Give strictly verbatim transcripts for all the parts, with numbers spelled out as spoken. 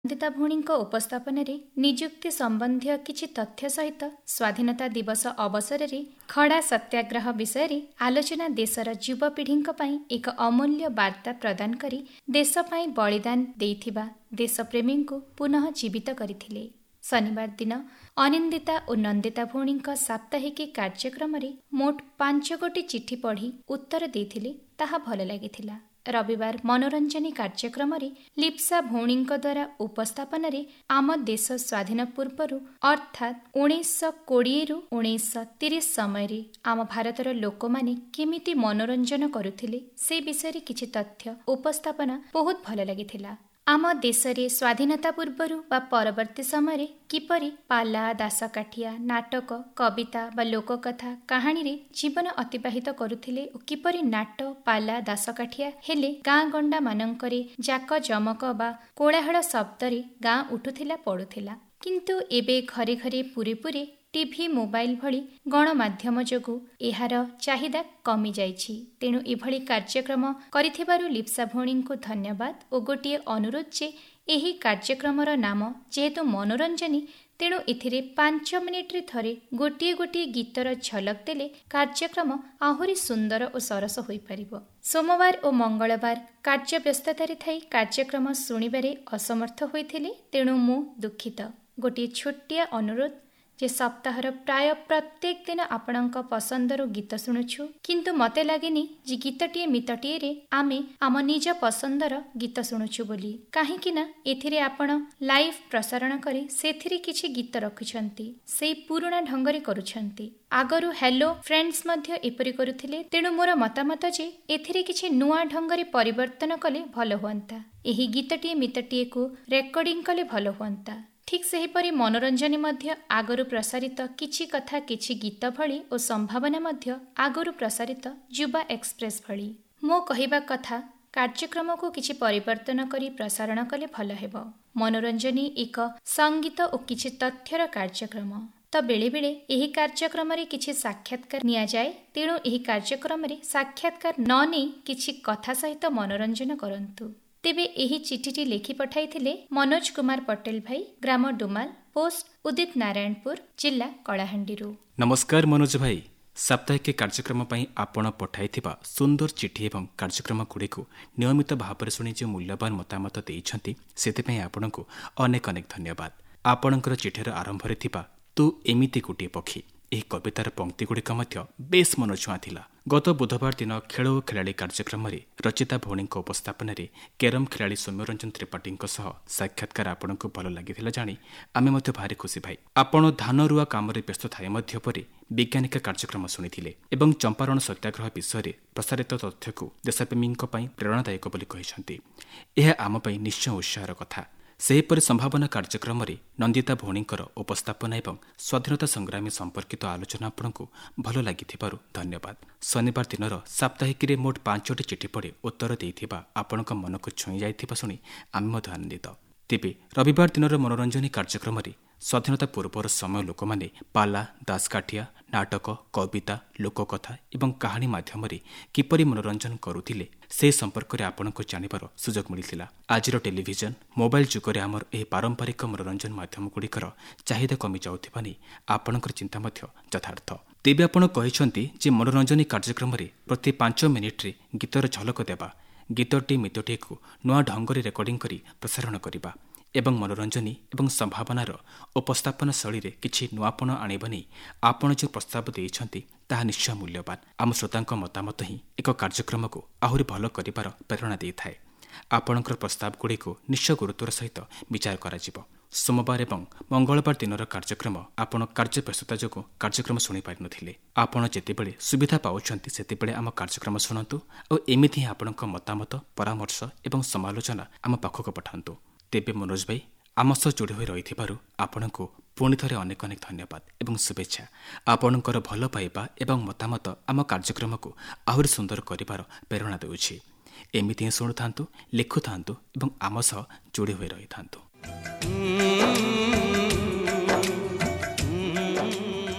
ନନ୍ଦିତା ଭଉଣୀଙ୍କ ଉପସ୍ଥାପନରେ ନିଯୁକ୍ତି ସମ୍ବନ୍ଧୀୟ କିଛି ତଥ୍ୟ ସହିତ ସ୍ୱାଧୀନତା ଦିବସ ଅବସରରେ ଖଡ଼ା ସତ୍ୟାଗ୍ରହ ବିଷୟରେ ଆଲୋଚନା ଦେଶର ଯୁବପିଢ଼ିଙ୍କ ପାଇଁ ଏକ ଅମୂଲ୍ୟ ବାର୍ତ୍ତା ପ୍ରଦାନ କରି ଦେଶ ପାଇଁ ବଳିଦାନ ଦେଇଥିବା ଦେଶପ୍ରେମୀଙ୍କୁ ପୁନଃ ଜୀବିତ କରିଥିଲେ। ଶନିବାର ଦିନ ଅନିନ୍ଦିତା ଓ ନନ୍ଦିତା ଭଉଣୀଙ୍କ ସାପ୍ତାହିକୀ କାର୍ଯ୍ୟକ୍ରମରେ ମୋଟ ପାଞ୍ଚ ଗୋଟି ଚିଠି ପଢ଼ି ଉତ୍ତର ଦେଇଥିଲେ, ତାହା ଭଲ ଲାଗିଥିଲା। ରବିବାର ମନୋରଞ୍ଜନୀ କାର୍ଯ୍ୟକ୍ରମରେ ଲିପ୍ସା ଭଉଣୀଙ୍କ ଦ୍ୱାରା ଉପସ୍ଥାପନରେ ଆମ ଦେଶ ସ୍ୱାଧୀନ ପୂର୍ବରୁ ଅର୍ଥାତ୍ ଉଣେଇଶହ କୋଡ଼ିଏରୁ ଉଣେଇଶହ ତିରିଶ ସମୟରେ ଆମ ଭାରତର ଲୋକମାନେ କେମିତି ମନୋରଞ୍ଜନ କରୁଥିଲେ ସେ ବିଷୟରେ କିଛି ତଥ୍ୟ ଉପସ୍ଥାପନା ବହୁତ ଭଲ ଲାଗିଥିଲା। ଆମ ଦେଶରେ ସ୍ୱାଧୀନତା ପୂର୍ବରୁ ବା ପରବର୍ତ୍ତୀ ସମୟରେ କିପରି ପାଲା, ଦାସକାଠିଆ, ନାଟକ, କବିତା ବା ଲୋକକଥା କାହାଣୀରେ ଜୀବନ ଅତିବାହିତ କରୁଥିଲେ ଓ କିପରି ନାଟ, ପାଲା, ଦାସକାଠିଆ ହେଲେ ଗାଁ ଗଣ୍ଡା ମାନଙ୍କରେ ଜାକ ଜମକ ବା କୋଳାହଳ ଶବ୍ଦରେ ଗାଁ ଉଠୁଥିଲା ପଡ଼ୁଥିଲା। କିନ୍ତୁ ଏବେ ଘରେ ଘରେ ପୁରେ ପୁରେ ଟିଭି, ମୋବାଇଲ ଭଳି ଗଣମାଧ୍ୟମ ଯୋଗୁଁ ଏହାର ଚାହିଦା କମିଯାଇଛି। ତେଣୁ ଏଭଳି କାର୍ଯ୍ୟକ୍ରମ କରିଥିବାରୁ ଲିପ୍ସା ଭଉଣୀଙ୍କୁ ଧନ୍ୟବାଦ ଓ ଗୋଟିଏ ଅନୁରୋଧ ଯେ ଏହି କାର୍ଯ୍ୟକ୍ରମର ନାମ ଯେହେତୁ ମନୋରଞ୍ଜନୀ, ତେଣୁ ଏଥିରେ ପାଞ୍ଚ ମିନିଟ୍ରେ ଥରେ ଗୋଟିଏ ଗୋଟିଏ ଗୀତର ଝଲକ ଦେଲେ କାର୍ଯ୍ୟକ୍ରମ ଆହୁରି ସୁନ୍ଦର ଓ ସରସ ହୋଇପାରିବ। ସୋମବାର ଓ ମଙ୍ଗଳବାର କାର୍ଯ୍ୟବ୍ୟସ୍ତତାରେ ଥାଇ କାର୍ଯ୍ୟକ୍ରମ ଶୁଣିବାରେ ଅସମର୍ଥ ହୋଇଥିଲେ, ତେଣୁ ମୁଁ ଦୁଃଖିତ। ଗୋଟିଏ ଛୋଟିଆ ଅନୁରୋଧ ଯେ ସପ୍ତାହର ପ୍ରାୟ ପ୍ରତ୍ୟେକ ଦିନ ଆପଣଙ୍କ ପସନ୍ଦର ଗୀତ ଶୁଣୁଛୁ, କିନ୍ତୁ ମୋତେ ଲାଗେନି ଯେ ଗୀତଟିଏ ମିତଟିଏରେ ଆମେ ଆମ ନିଜ ପସନ୍ଦର ଗୀତ ଶୁଣୁଛୁ ବୋଲି। କାହିଁକି ନା ଏଥିରେ ଆପଣ ଲାଇଭ୍ ପ୍ରସାରଣ କରି ସେଥିରେ କିଛି ଗୀତ ରଖୁଛନ୍ତି, ସେଇ ପୁରୁଣା ଢଙ୍ଗରେ କରୁଛନ୍ତି। ଆଗରୁ ହ୍ୟାଲୋ ଫ୍ରେଣ୍ଡସ୍ ମଧ୍ୟ ଏପରି କରୁଥିଲେ। ତେଣୁ ମୋର ମତାମତ ଯେ ଏଥିରେ କିଛି ନୂଆ ଢଙ୍ଗରେ ପରିବର୍ତ୍ତନ କଲେ ଭଲ ହୁଅନ୍ତା। ଏହି ଗୀତଟିଏ ମିତଟିଏକୁ ରେକର୍ଡିଂ କଲେ ଭଲ ହୁଅନ୍ତା। ଠିକ୍ ସେହିପରି ମନୋରଞ୍ଜନୀ ମଧ୍ୟ ଆଗରୁ ପ୍ରସାରିତ କିଛି କଥା କିଛି ଗୀତ ଭଳି ଓ ସମ୍ଭାବନା ମଧ୍ୟ ଆଗରୁ ପ୍ରସାରିତ ଯୁବା ଏକ୍ସପ୍ରେସ୍ ଭଳି। ମୋ କହିବା କଥା, କାର୍ଯ୍ୟକ୍ରମକୁ କିଛି ପରିବର୍ତ୍ତନ କରି ପ୍ରସାରଣ କଲେ ଭଲ ହେବ। ମନୋରଞ୍ଜନୀ ଏକ ସଙ୍ଗୀତ ଓ କିଛି ତଥ୍ୟର କାର୍ଯ୍ୟକ୍ରମ, ତ ବେଳେବେଳେ ଏହି କାର୍ଯ୍ୟକ୍ରମରେ କିଛି ସାକ୍ଷାତକାର ନିଆଯାଏ। ତେଣୁ ଏହି କାର୍ଯ୍ୟକ୍ରମରେ ସାକ୍ଷାତକାର ନ ନେଇ କିଛି କଥା ସହିତ ମନୋରଞ୍ଜନ କରନ୍ତୁ। ତେବେ ଏହି ଚିଠିଟି ଲେଖି ପଠାଇଥିଲେ ମନୋଜ କୁମାର ପଟେଲ ଭାଇ, ଗ୍ରାମ ଡୁମାଲ, ପୋଷ୍ଟ ଉଦିତ ନାରାୟଣପୁର, ଜିଲ୍ଲା କଳାହାଣ୍ଡିରୁ। ନମସ୍କାର ମନୋଜ ଭାଇ, ସାପ୍ତାହିକ କାର୍ଯ୍ୟକ୍ରମ ପାଇଁ ଆପଣ ପଠାଇଥିବା ସୁନ୍ଦର ଚିଠି ଏବଂ କାର୍ଯ୍ୟକ୍ରମ ଗୁଡ଼ିକୁ ନିୟମିତ ଭାବରେ ଶୁଣି ଯେଉଁ ମୂଲ୍ୟବାନ ମତାମତ ଦେଇଛନ୍ତି ସେଥିପାଇଁ ଆପଣଙ୍କୁ ଅନେକ ଅନେକ ଧନ୍ୟବାଦ। ଆପଣଙ୍କର ଚିଠିର ଆରମ୍ଭରେ ଥିବା ତୁ ଏମିତି ଗୋଟିଏ ପକ୍ଷୀ, ଏହି କବିତାର ପଙ୍କ୍ତିଗୁଡ଼ିକ ମଧ୍ୟ ବେଶ୍ ମନଛୁଆଁ ଥିଲା। ଗତ ବୁଧବାର ଦିନ ଖେଳ ଓ ଖେଳାଳି କାର୍ଯ୍ୟକ୍ରମରେ ରଚିତା ଭଉଣୀଙ୍କ ଉପସ୍ଥାପନାରେ କ୍ୟାରମ୍ ଖେଳାଳି ସୌମ୍ୟରଞ୍ଜନ ତ୍ରିପାଠୀଙ୍କ ସହ ସାକ୍ଷାତକାର ଆପଣଙ୍କୁ ଭଲ ଲାଗିଥିଲା ଜାଣି ଆମେ ମଧ୍ୟ ଭାରି ଖୁସି ଭାଇ। ଆପଣ ଧାନ ରୁଆ କାମରେ ବ୍ୟସ୍ତ ଥାଏ ମଧ୍ୟ ପରେ ବୈଜ୍ଞାନିକ କାର୍ଯ୍ୟକ୍ରମ ଶୁଣିଥିଲେ ଏବଂ ଚମ୍ପାରଣ ସତ୍ୟାଗ୍ରହ ବିଷୟରେ ପ୍ରସାରିତ ତଥ୍ୟକୁ ଦେଶପ୍ରେମୀଙ୍କ ପାଇଁ ପ୍ରେରଣାଦାୟକ ବୋଲି କହିଛନ୍ତି। ଏହା ଆମ ପାଇଁ ନିଶ୍ଚୟ ଉତ୍ସାହର କଥା। ସେହିପରି ସମ୍ଭାବନା କାର୍ଯ୍ୟକ୍ରମରେ ନନ୍ଦିତା ଭଉଣୀଙ୍କର ଉପସ୍ଥାପନା ଏବଂ ସ୍ୱାଧୀନତା ସଂଗ୍ରାମୀ ସମ୍ପର୍କିତ ଆଲୋଚନା ଆପଣଙ୍କୁ ଭଲ ଲାଗିଥିବାରୁ ଧନ୍ୟବାଦ। ଶନିବାର ଦିନର ସାପ୍ତାହିକୀରେ ମୋଟ ପାଞ୍ଚଟି ଚିଠି ପଢ଼ି ଉତ୍ତର ଦେଇଥିବା ଆପଣଙ୍କ ମନକୁ ଛୁଇଁ ଯାଇଥିବା ଶୁଣି ଆମେ ମଧ୍ୟ ଆନନ୍ଦିତ। ତେବେ ରବିବାର ଦିନର ମନୋରଞ୍ଜନୀ କାର୍ଯ୍ୟକ୍ରମରେ ସ୍ୱାଧୀନତା ପୂର୍ବର ସମୟ ଲୋକମାନେ ପାଲା, ଦାସକାଠିଆ, ନାଟକ, କବିତା, ଲୋକକଥା ଏବଂ କାହାଣୀ ମାଧ୍ୟମରେ କିପରି ମନୋରଞ୍ଜନ କରୁଥିଲେ ସେ ସମ୍ପର୍କରେ ଆପଣଙ୍କୁ ଜାଣିବାର ସୁଯୋଗ ମିଳିଥିଲା। ଆଜିର ଟେଲିଭିଜନ, ମୋବାଇଲ ଯୁଗରେ ଆମର ଏହି ପାରମ୍ପରିକ ମନୋରଞ୍ଜନ ମାଧ୍ୟମଗୁଡ଼ିକର ଚାହିଦା କମିଯାଉଥିବା ନେଇ ଆପଣଙ୍କର ଚିନ୍ତା ମଧ୍ୟ ଯଥାର୍ଥ। ତେବେ ଆପଣ କହିଛନ୍ତି ଯେ ମନୋରଞ୍ଜନୀ କାର୍ଯ୍ୟକ୍ରମରେ ପ୍ରତି ପାଞ୍ଚ ମିନିଟ୍ରେ ଗୀତର ଝଲକ ଦେବା, ଗୀତଟି ମିତଟିକୁ ନୂଆ ଢଙ୍ଗରେ ରେକର୍ଡିଂ କରି ପ୍ରସାରଣ କରିବା ଏବଂ ମନୋରଞ୍ଜନୀ ଏବଂ ସମ୍ଭାବନାର ଉପସ୍ଥାପନା ଶୈଳୀରେ କିଛି ନୂଆପଣ ଆଣିବା ନେଇ ଆପଣ ଯେଉଁ ପ୍ରସ୍ତାବ ଦେଇଛନ୍ତି ତାହା ନିଶ୍ଚୟ ମୂଲ୍ୟବାନ। ଆମ ଶ୍ରୋତାଙ୍କ ମତାମତ ହିଁ ଏକ କାର୍ଯ୍ୟକ୍ରମକୁ ଆହୁରି ଭଲ କରିବାର ପ୍ରେରଣା ଦେଇଥାଏ। ଆପଣଙ୍କର ପ୍ରସ୍ତାବଗୁଡ଼ିକୁ ନିଶ୍ଚୟ ଗୁରୁତ୍ୱର ସହିତ ବିଚାର କରାଯିବ। ସୋମବାର ଏବଂ ମଙ୍ଗଳବାର ଦିନର କାର୍ଯ୍ୟକ୍ରମ ଆପଣ କାର୍ଯ୍ୟବ୍ୟସ୍ତତା ଯୋଗୁଁ କାର୍ଯ୍ୟକ୍ରମ ଶୁଣିପାରିନଥିଲେ। ଆପଣ ଯେତେବେଳେ ସୁବିଧା ପାଉଛନ୍ତି ସେତେବେଳେ ଆମ କାର୍ଯ୍ୟକ୍ରମ ଶୁଣନ୍ତୁ ଆଉ ଏମିତି ହିଁ ଆପଣଙ୍କ ମତାମତ, ପରାମର୍ଶ ଏବଂ ସମାଲୋଚନା ଆମ ପାଖକୁ ପଠାନ୍ତୁ। ତେବେ ମନୋଜ ଭାଇ, ଆମ ସହ ଯୋଡ଼ି ହୋଇ ରହିଥିବାରୁ ଆପଣଙ୍କୁ ପୁଣି ଥରେ ଅନେକ ଅନେକ ଧନ୍ୟବାଦ ଏବଂ ଶୁଭେଚ୍ଛା। ଆପଣଙ୍କର ଭଲ ପାଇବା ଏବଂ ମତାମତ ଆମ କାର୍ଯ୍ୟକ୍ରମକୁ ଆହୁରି ସୁନ୍ଦର କରିବାର ପ୍ରେରଣା ଦେଉଛି। ଏମିତି ହିଁ ଶୁଣୁଥାନ୍ତୁ, ଲେଖୁଥାନ୍ତୁ ଏବଂ ଆମ ସହ ଯୋଡ଼ି ହୋଇ ରହିଥାନ୍ତୁ।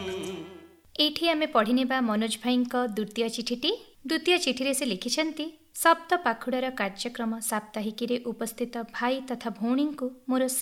ଏଇଠି ଆମେ ପଢ଼ିନେବା ମନୋଜ ଭାଇଙ୍କ ଦ୍ୱିତୀୟ ଚିଠିଟି। ଦ୍ୱିତୀୟ ଚିଠିରେ ସେ ଲେଖିଛନ୍ତି, सप्त पाखुड़ार कार्यक्रम साप्ताहिकी उपस्थित भाई तथा भौणी को मोर